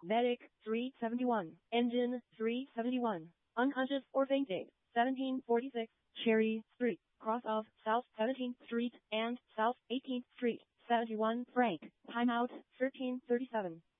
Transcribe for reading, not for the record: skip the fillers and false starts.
Medic, 371. Engine, 371. Unconscious or fainting, 1746. Cherry Street, cross of South 17th Street and South 18th Street, 71 Frank. Timeout, 1337.